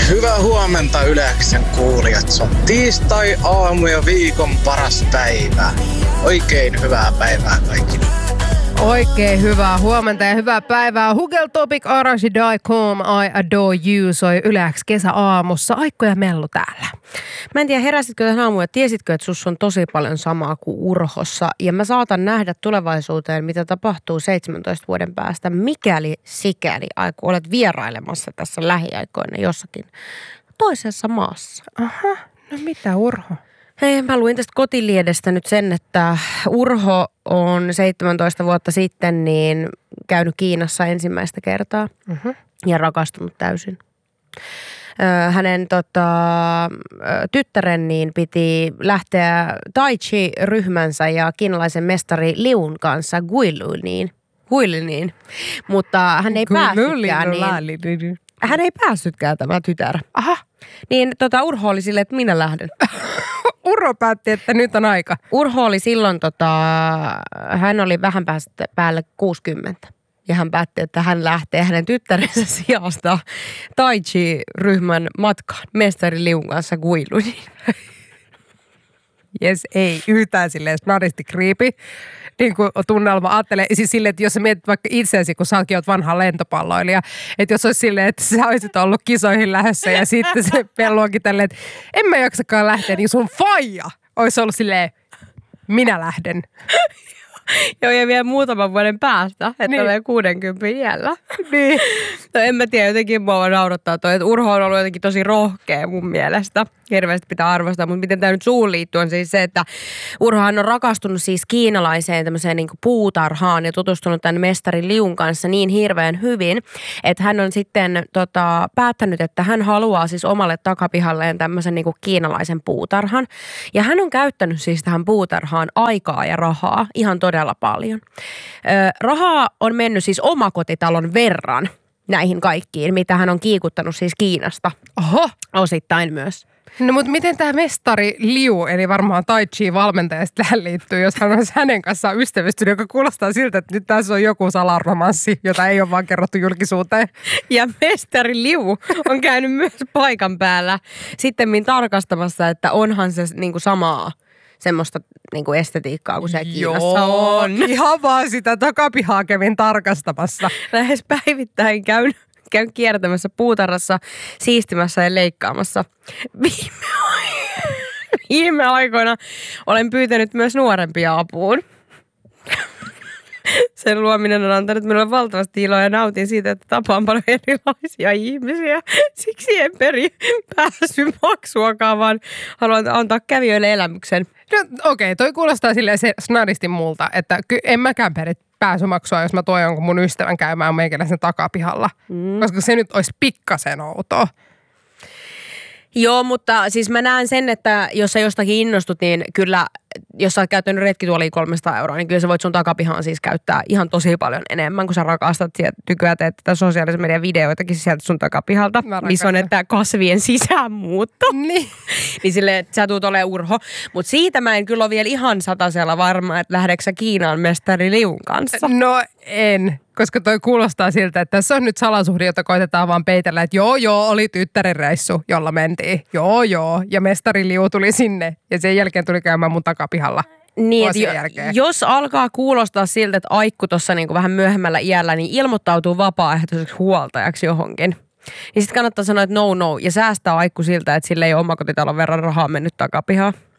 Hyvää huomenta Yleäksen kuulijat. Se on tiistai-aamu ja viikon paras päivä. Oikein hyvää päivää kaikille. Oikein hyvää huomenta ja hyvää päivää. Hugel Topic, Arashi Daicom, I Adore You soi Yleäks kesäaamussa. Aikko ja Mellu täällä. Mä en tiedä, heräsitkö tähän aamuun ja tiesitkö, että sus on tosi paljon samaa kuin Urhossa. Ja mä saatan nähdä tulevaisuuteen, mitä tapahtuu 17 vuoden päästä, mikäli sikäli kun olet vierailemassa tässä lähiaikoina jossakin toisessa maassa. Aha, no mitä Urho? Hei, mä luin tästä Kotiliedestä nyt sen, että Urho on 17 vuotta sitten niin käynyt Kiinassa ensimmäistä kertaa ja rakastunut täysin. Hänen tyttären niin piti lähteä Tai Chi-ryhmänsä ja kiinalaisen mestari Liun kanssa Guiliniin, mutta hän ei päässytkään niin. Hän ei päässytkään tämä tytär. Aha. Niin Urho oli silleen, että minä lähden. Urho päätti, että nyt on aika. Urho oli silloin, hän oli vähän päälle 60. Ja hän päätti, että hän lähtee hänen tyttärensä sijasta Tai Chi-ryhmän matkaan mestari Liun kanssa Guiluniin. Jes, ei yhtään silleen snadisti kriipi. Niin kuin tunnelma ajattelee, siis silleen, että jos sä mietit vaikka itseäsi, kun säkin oot vanha lentopalloilija, että jos olisi silleen, että sä olisit ollut kisoihin lähdössä ja sitten se pelluakin tälleen, että en mä jaksakaan lähteä, niin sun faija olisi ollut silleen, minä lähden. Joo, ja vielä muutaman vuoden päästä, että niin. Olen 60 iällä. Niin. No en mä tiedä, jotenkin mua naurattaa toi, että Urho on ollut jotenkin tosi rohkea mun mielestä. Hirveästi pitää arvostaa, mutta miten tämä nyt suun liittyy on siis se, että Urhohan on rakastunut siis kiinalaiseen tämmöiseen niin kuin puutarhaan ja tutustunut tämän mestari Liun kanssa niin hirveän hyvin, että hän on sitten päättänyt, että hän haluaa siis omalle takapihalleen tämmöisen niin kuin kiinalaisen puutarhan. Ja hän on käyttänyt siis tähän puutarhaan aikaa ja rahaa ihan todella paljon. Rahaa on mennyt siis omakotitalon verran näihin kaikkiin, mitä hän on kiikuttanut siis Kiinasta. Oho! Osittain myös. No mutta miten tämä mestari Liu, eli varmaan Tai Chi-valmentajasta tähän liittyy, jos hän olisi hänen kanssaan ystävystynyt, joka kuulostaa siltä, että nyt tässä on joku salaromanssi, jota ei ole vaan kerrottu julkisuuteen. Ja mestari Liu on käynyt myös paikan päällä sittemmin tarkastamassa, että onhan se niinku samaa semmoista niinku estetiikkaa kuin se Kiinassa on. Ihan vaan sitä takapihaa kävin tarkastamassa. Lähes päivittäin käyn kiertämässä puutarhassa, siistimässä ja leikkaamassa. Viime aikoina olen pyytänyt myös nuorempia apuun. Sen luominen on antanut minulle valtavasti iloa ja nautin siitä, että tapaan paljon erilaisia ihmisiä. Siksi en peri pääsymaksuakaan, vaan haluan antaa kävijöille elämyksen. No okei, toi kuulostaa silleen se snadisti multa, että en mäkään peri pääsymaksua, jos mä tuon jonkun mun ystävän käymään meikäläisen takapihalla. Koska se nyt olisi pikkasen outoa. Joo, mutta siis mä näen sen, että jos sä jostakin innostut, niin kyllä, jos sä oot käyttänyt retkituoliin 300 €, niin kyllä sä voit sun takapihaan siis käyttää ihan tosi paljon enemmän, kun sä rakastat sieltä tykyä teet tätä sosiaalisen median videoitakin sieltä sun takapihalta, missä on, että kasvien sisäänmuutto. Niin silleen, että sä tuut olemaan Urho. Mutta siitä mä en kyllä ole vielä ihan satasella varma, että lähdetkö sä Kiinaan mestari Liun kanssa. No en, koska toi kuulostaa siltä, että tässä on nyt salasuhde, jota koitetaan vaan peitellä, että joo, oli tyttären reissu, jolla mentiin. Joo, ja mestari Liu tuli sinne ja sen jälkeen tuli käymään mun takapihalla. Niin, jos alkaa kuulostaa siltä, että Aikku tuossa niinku vähän myöhemmällä iällä, niin ilmoittautuu vapaaehtoiseksi huoltajaksi johonkin. Niin sitten kannattaa sanoa, että no, ja säästää Aikku siltä, että sillä ei ole omakotitalon verran rahaa mennyt takapihaan.